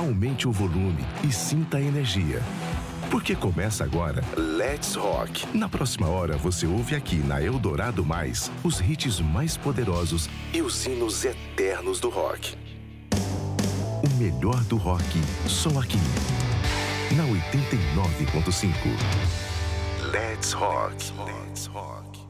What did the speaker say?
aumente o volume e sinta a energia. Porque começa agora Let's Rock. Na próxima hora você ouve aqui na Eldorado Mais os hits mais poderosos e os hinos eternos do rock. O melhor do rock, só aqui. Na 89.5. Let's Rock. Let's Rock.